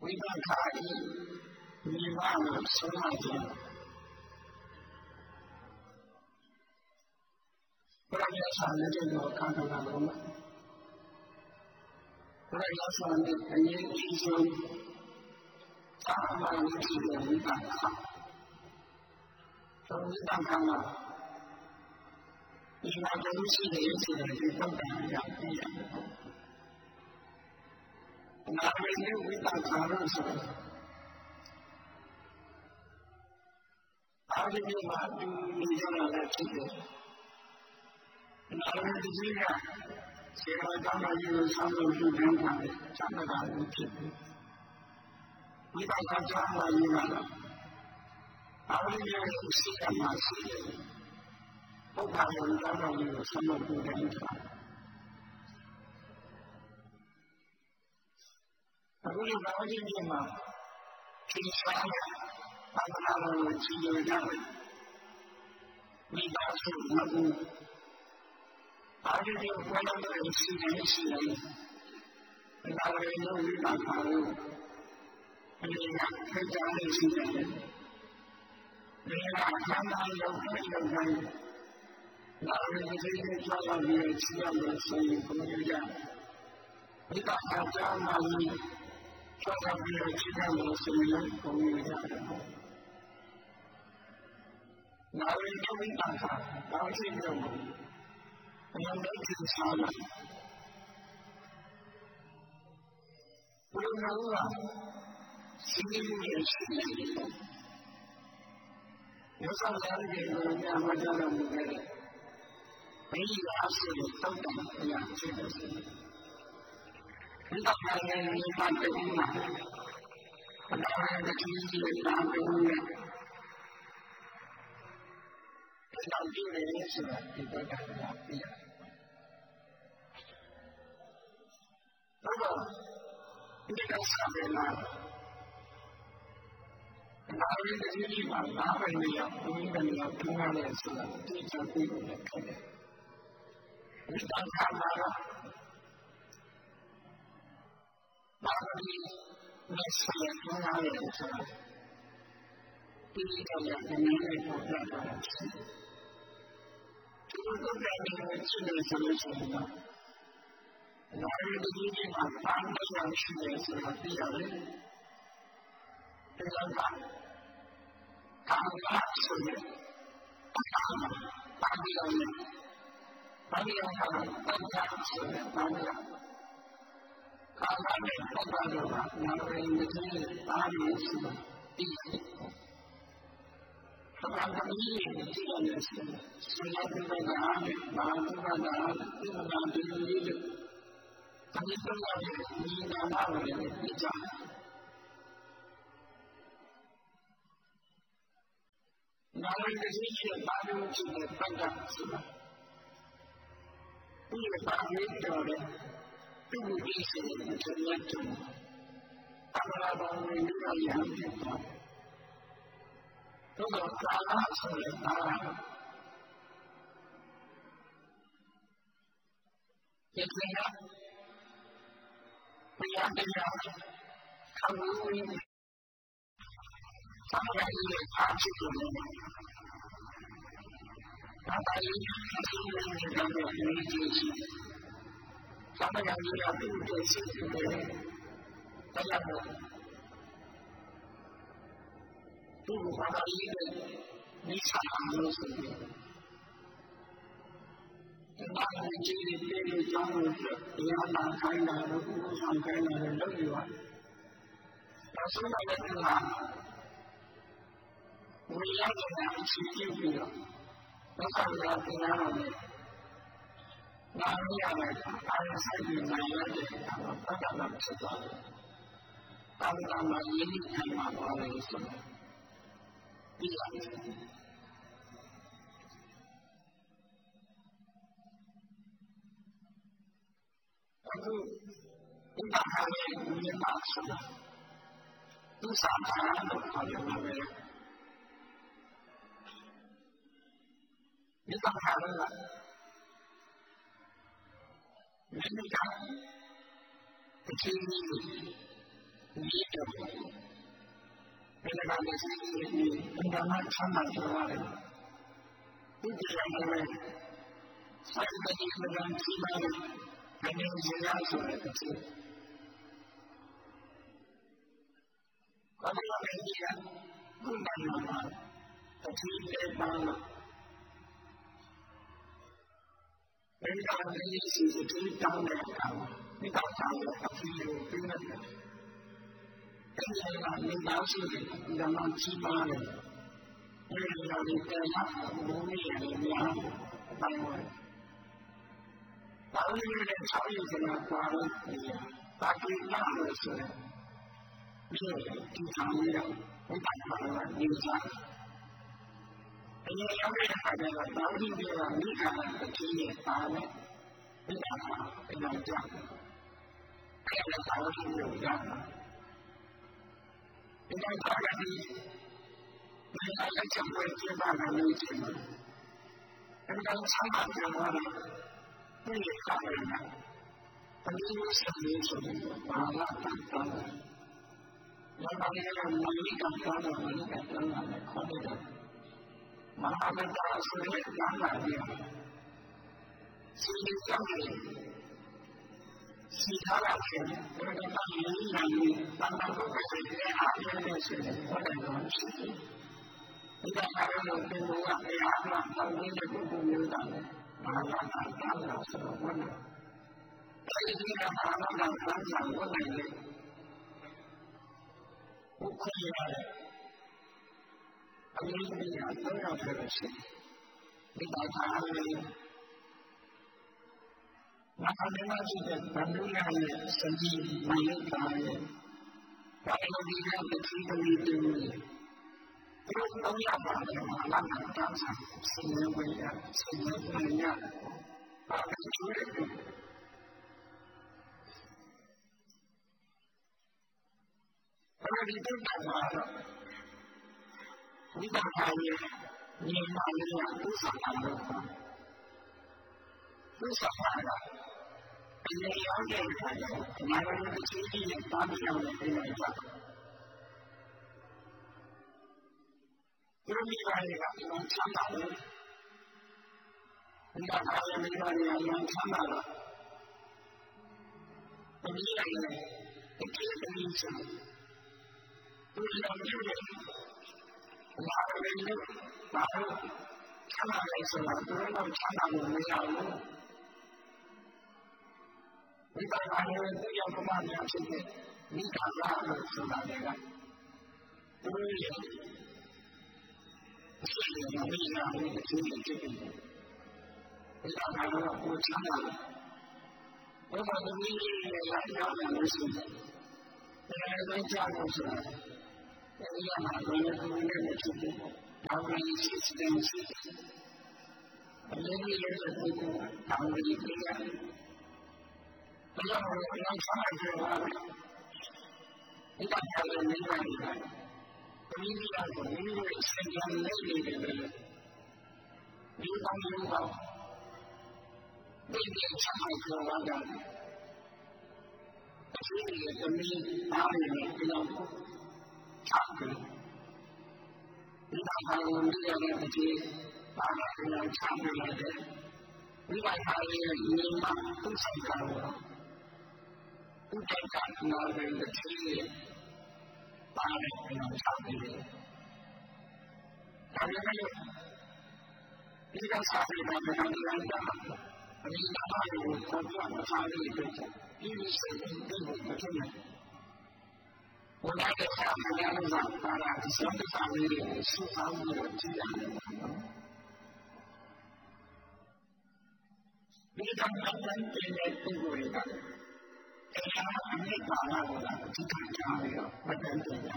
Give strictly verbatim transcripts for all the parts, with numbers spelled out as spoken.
ဝိသခာဤမိဘကိုဆုံးမခြင်းဘုရားမြတ်စွာဘုရားကိုကာကလာလို့ဘုရားမြတ်စွာဘုရားအရေးကြီးဆုံးသာမန်ဖြစ်တဲ့ဝိသခာသောဝိသခာမှာဒီမှာတူရှိတဲ့ဆိုတဲ့ဒီပုံစံအရပြရတယ်။နာမည်ဝိသခာလို့ဆိုတယ်အားဒီမှာဒီနေရာနဲ့ဖြစ်တယ်။နာမည်ကြီးကဆေရကမကြီးကိုဆောင်းလို့ပြုခံတာလေစံတာလို့ဖြစ်တယ်။ဝိသခာကျောင်းမှာယူလာတာအားဒီရဲ့ရှိကမှာရှိတယ်။ဘုရားရဲ့ကျောင်းတော်ကြီးကိုဆောင်းလို့ပြုခံတာအခုဒီဘာလို့ဒီမှာဒီစားရဘာသာလို့ကြည့်ရတာလဲမိသားစုမဟုတ်အားဒီဒီဘာလို့လဲရှိနေရှိနေဒါလည်းလို့ဒီပါပါလို့ဒီကခေတ္တလေးရှိနေတယ်ဒီကဆန္ဒရောက်ခဲ့ရောက်ခဲ့ဒါလည်းဒီလိုကြောက်ရပြီးချီရမယ်ဆိုရင်ဘုရားရဒီကအားကြောင့်မှကျောင်းသားပြည်ချီးမြှောက်လို့ဆိုရင်ပုံရရတယ်။နာရီကဝိသခာဒါရှိတယ်။အရင်ကဒီစားလာဘုရားကစီးရီးရဲ့ရှိတယ်။ယောဆောင်ရတဲ့ကိုညာမကြတော့ဘူးလေ။ဘယ်လိုအားဆိုတော့တောက်တယ်အရာရှိတယ်။ဒီတော့လည်းဒီမှာတူမှာဘယ်လိုလဲဒီလိုတာတူနေဒီတော့ဒီလိုဆိုတာဒီတော့တာပြရတော့ဒီကစားတယ်လားဒါလည်းဒီလိုပါလာပဲနေရဘုန်းကြီးတွေကထူးရတဲ့ဆိုတာဒီချောင်းပြီးလို့ခက်တယ်ဒီတော့ခါမှာဘာလို့ဒီလက်ရှိရနေတာလဲဆိုတာဒီလိုမျိုးနည်းနည်းပေါ်လာတာရှိတယ်။ဒီလိုမျိုးလည်းရှိနေဆိုလို့ရှိရင်တော့နာရီဒီကြီးမှာပန်းတရားရှိနေဆိုတာသိရတယ်။ဒီလိုကကာမဆိုရင်ကာမပါဠိတော်နဲ့ပါဠိတော်ကတရားဆိုတဲ့ပါဠိတော်ကာမနဲ့ပတ္တတော်ကနာရီဒီကြီးပါဠိရှိတယ်။ဒီဘာသာရေးကိုကြည့်ရမယ်ဆိုရင်ဆရာကလည်းဘာမှမဟုတ်တာဒီမှာဒီလိုလေးဒီလိုလေးဒီနာမဝယ်နေကြတယ်နာရီဒီကြီးပါဠိရှိတဲ့ပတ္တဆိုတာဒီပါဠိတော်တဲ့သူ့ဒီစီကိုကျန်တဲ့သူအမှန်တော်ကိုရရရဖြစ်သွားတော့ကာလဆိုတဲ့ပါဠိဒီကနေ့ဘုရားတရားခံလို့သာယာရေးအားထုတ်လို့ဘာသာရေးအစီအစဉ်တွေကတော့အရေးကြီးရှိတယ်။သာယာရေးအပြုတဲ့စိတ်တွေတရားပေါ်သူ့ဘာသာရေးနဲ့မိစ္ဆာအောင်လို့ဆိုပြီးဒီမှာကြည့်ပြီးပြီးကြောင်းလို့တရားနာခိုင်းတာလို့ဥပဆောင်ခိုင်းတာလို့လုပ်ယူပါတယ်။ဒါဆိုတော့လည်းဒီမှာဝိရဒနာအရှိပြုပြီးတော့ဘုရားကတရားတော်နဲ့နာမည်ရတယ်အားရဆိုင်ပြီးနိုင်ရတဲ့အခါမှာဘုရားကဖြစ်သွားတယ်။တာဝန်မှာရင်းနှီးခံမှာပါလေဆိုတော့ဒီလိုအခုဒီပါခါလေးဒီမှာဆိုတာသူစားတာလို့ခေါ်ရမှာပဲဒီပါခါလေးကဒီကတချီရေးတော့ဘယ်လိုလဲဆိုရင်ဒီအင်တာနက်ချမ်းသာကြရတယ်ဒီကြိမ်လည်းစိုက်တဲ့ဒီလိုမျိုးကြီးမားတဲ့အနေနဲ့ရဆိုတဲ့တစ်ချက်ဘာလို့လဲဒီကဘုရားမှာအထူးလေးပါလို့ဘယ်ကောင်ကြီးစီအထူးတောင်းတဲ့အခါဒီကောင်ဆောင်အထူးလေးပြနေတယ်ဒီလိုကနေတော့ရှိတယ်ဒီမှာကြီးမားတယ်ဒီလိုဒီကမှာဘုံရည်များပိုင်းဝင်ဘာလို့လဲဆောင်းရည်ကပါလို့ပါကိလာလို့ဆိုတယ်ဒီဒီဆောင်ရတော့ဘုရားမှာနေကြအရင်ရောက်တဲ့အခါကျတော့ဘာလို့ဒီကမိခါတတိယပါလဲဒီကမှာပြန်ကြတယ်အဲ့ဒါဘာလို့ဒီလိုကြလဲဒီကောင်ကဒီဒီအလက်ချက်ကိုကြည့်ပါလို့ကြည့်တယ်အဲ့ဒါဆမ်းပါကြတော့ဒီကခါရတာအနည်းဆုံးလေးဆိုရင်ဘာလာတတ်တယ်ဘာလို့လဲမလိကတော့မလိကတော့လည်းခေါ်တယ်မဟာမတာဆိုတဲ့ကံလာတယ်စီးကြတယ်စီထားတာဖြစ်တယ်ဘယ်တော့မှမင်းနိုင်ဘူးဘာမှမလုပ်တဲ့အားရတဲ့ဆိုတဲ့ဘာလို့လဲရှိတယ်ဒီကအားလုံးကိုဘုရားအားမှာတောင်းနေတဲ့ပုဂ္ဂိုလ်မျိုးတာဘာသာတာတာလို့ဆိုတော့ဘာလဲအဲဒီကဘာသာတာဘာသာဝင်နေတယ်ဘုရားရဲ့အမြဲတမ်းအတော်တော်ဖြစ်ရှိဒီဘာသာလေးဘာသာနဲ့ရှိတဲ့ဘန္ဒူရရဲ့စံကြီးမိုင်းတာရဲ့ဘာလို့ဒီကတတိတမီတူဒီတော့ရပါတယ်မှာလာတာစားစနေဝေးရစနေဝေးရဘာလို့ကျူရဲဘာလို့ဒီတော့မှာဒီဘာသာရဲ့ညီမလေးကသူ့ဆောင်တာလို့သူ့ဆောင်တာအရင်ရောက်တဲ့အခါကျတော့မာရမချီကြီးနဲ့တားပြောင်းနေတယ်လို့ပြောတာဒီလိုမျိုးတွေကကျွန်တော်ချမ်းသာတယ်ဒီဘာသာရဲ့မိဘတွေကလည်းချမ်းသာတယ်ဒီလိုလည်းဒီကိစ္စကိုသူတို့လည်းပြောတယ်ဘာလို့လဲဘာလို့ချမ်းသာလဲဆိုတာသူတို့ချမ်းသာလို့မရဘူးဒီဘာသာရဲ့တရားဓမ္မများဖြစ်တဲ့မိဂါလာလို့ဆိုတာကသူတို့ရဲ့ဒီလိုမျိုးများတဲ့အခြေအနေတွေဒီဘာသာကိုကိုချမ်းသာတယ်ဘာသာဒီနည်းနဲ့လာရောက်လို့ရှိတယ်ဒါလည်းကြောက်လို့ဆိုတာဒီရမှာဘယ်လိုလုပ်လဲဖြစ်တယ်။ဒါမှမဟုတ်စစ်စတမ်းရှိတယ်။အရင်ကလည်းဒီကိုတောင်းပြီးပြရတယ်။ဘယ်လိုလုပ်လဲဆမ်းကြရလဲ။ဒီကတည်းကလည်းနေရတယ်။ဒီလိုကတော့ဒီလိုစံကြမ်းလေးတွေပဲ။ဒီကောင်းလို့တော့ဒီကိစ္စကိုပြောရတာ။ဒီလိုသမီးအားရတဲ့ကြောင့်ချာတယ်ဒီဘာသာဝင်တွေရဲ့အခြေဘာသာဝင်ချာတယ်ဒီဘာသာရဲ့ညီမသူဆိုင်တာတော့သူတိုက်ကနားတဲ့အခြေဘာသာဝင်ချာတယ်ဒါပေမဲ့ဒီကစားတဲ့ဘာသာဝင်တွေအရင်ကဘာလို့ကိုယ်ကမစားရတဲ့ဒီလိုစိတ်တွေမဖြစ်နိုင်我来给他们两个人把两个小的family书房里的这样的你看他们现在中国人的这样还没搞了我了就看这样的我真这样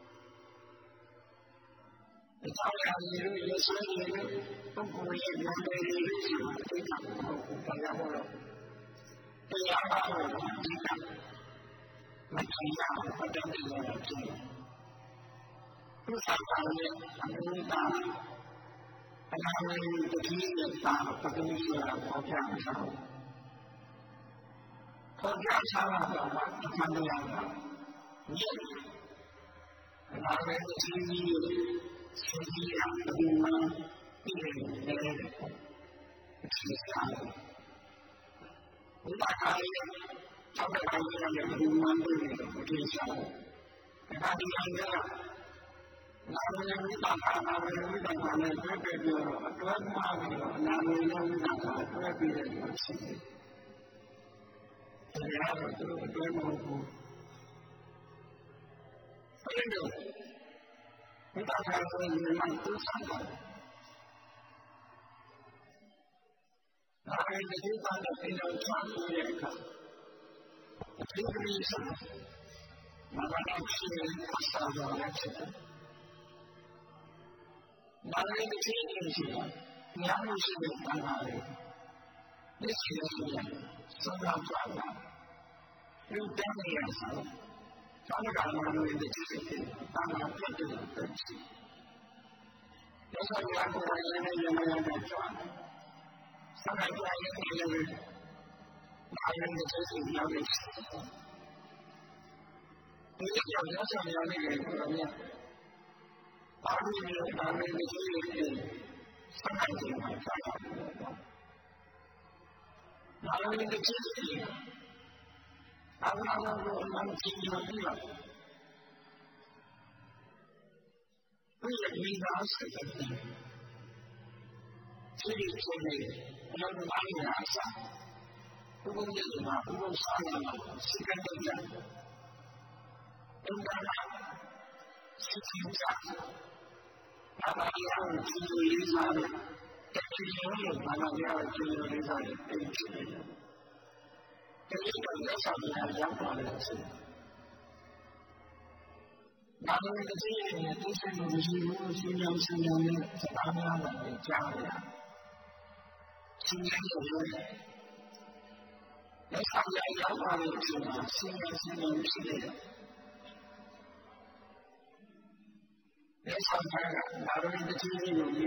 你照样一路一生一路中国人原来的历史非常好大家伙这样的我这样မတင်ရဘူးပတ်တဲ့နေရာတွေသူစားတာလည်းအမျိုးသားအနာမည်တတိယတာပကတိဆိုတာပေါ်ပြအောင်ဆောင်ပေါ်ပြဆောင်တော့မှအမှန်တရားက nhất là về cái suy nghĩ suy nghĩ là cái mà cái này về suy nghĩ chúng ta thấy trong cái này là những cái mà mình đi sau người ta đi ăn đó làm những cái tạp hóa làm những cái tạp hóa này cái cái điều cái mà làm những cái tạp hóa cái cái điều mà suy nghĩ thì ra rồi tôi tôi muốn cái điều chúng ta thấy người làm tốt sáng tạo là cái chúng ta đã thấy được trong cái việc cả cái lý do mà nó đang suy nghĩ phát sinh ra là cái gì mà cái cái gì gì nhắm vào sự việc đang làm cái gì gì sống làm sao mà nhưng trong cái này sao trong cái làm người cái gì đang làm cái gì cái gì nếu sao làm cái này này này này này cho sau này cái này này này làm cái cái gì làm cái gì你讲的上面那个什么呢？把这个把那个这个上海地方发展的，然后那个经济，然后那个我们经济的地方，为了民生是的地，所以说呢，要是哪里拿下，不够这个嘛，不够上来嘛，谁敢这样？应该把事情下，把它要记录下来，根据经验把它要记录下来，根据根据整个上面两方面的事。那么这个经验呢，都是有的是如果是要是要呢，是他们要来加的呀，今年有的，那上面两方面是嘛，新年新年是的。你上台了，拿到一个经济有益，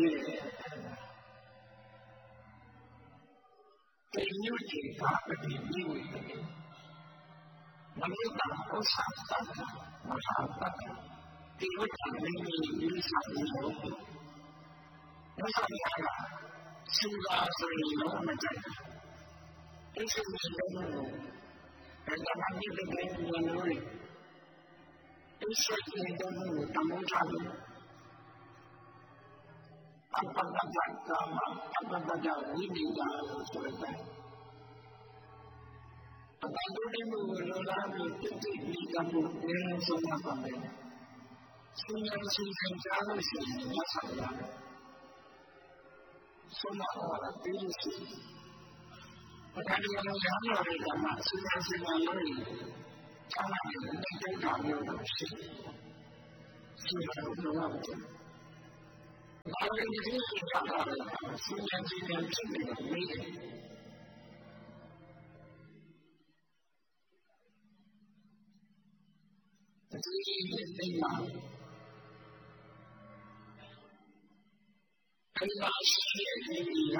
对有点大的利益为的，我们打不上当的，不上当的，对我讲的你影响你有的，我上台了，现在是有我们在的，这是你的任务，人家把你的任务认为。都是你的任务当中差的，他把大家干嘛？他把大家一定要出来干。他当初的路路那里对对你干部别人说那方面，新年新年加入是你要参加的，说那话了对的是。我看这个两个人干嘛？新年新年有理。将来你们的非常有本事，是很重要的。拿着你自己长大的，新年今年是你的威力。这是一年内嘛，跟那事业一样，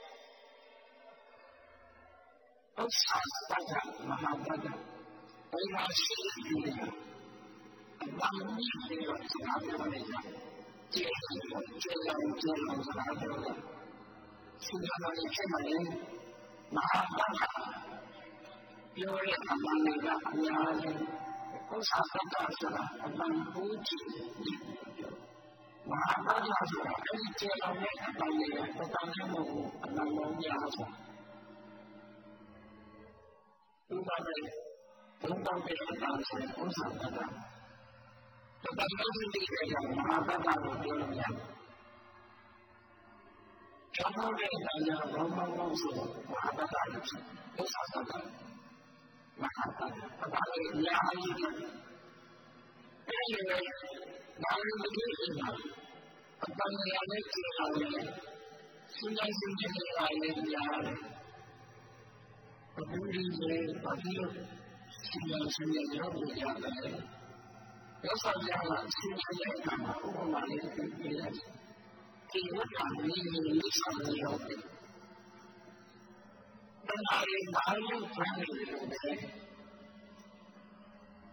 都产大家，马上大家。为了实现这个，让你这个其他的那个接受这样这样子来的，现在呢，你这么人马上办法，因为他们那个家人不啥都干出来，他们不止一个，马上办法出来，而且接到那个当地人，他当地农户，他们农家出来，对吧？东方被人当成工厂的了，这当然是这个叫马大大的这种样。全方位大家往往都是马大大的事，多少大大，马大大，他把这个压抑的，但是呢，男人的这个嘛，他当然要来接受的，现在是这个来人家的，他不理解，他就。新年新年要不一样的，要上家了，新年也干嘛？不管哪里都一样。给我讲你你上的要的，在哪里哪里管理的？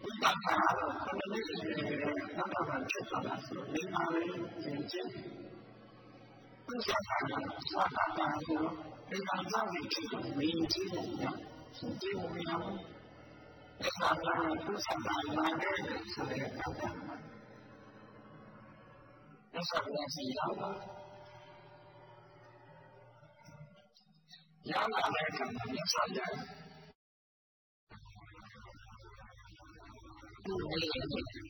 ဒီကံကတော့ခဏလေးနေတယ်နောက်တော့မှဖြစ်သွားတာဆိုမိမာလေးသင်ခြင်းသူစားတာစားတာတာကိုဒီကံကြောင့်ဖြစ်လို့မင်းကြီးတယ်နော်သူကြည့်လို့ရအောင်ဒီကံကသူစားတာလာတယ်ဆိုတဲ့ကံကအဲ့ဒါကိုစီရောက်ပါရောက်လာတဲ့အခါမှာမြတ်စွာဘုရားသူ့ရဲ့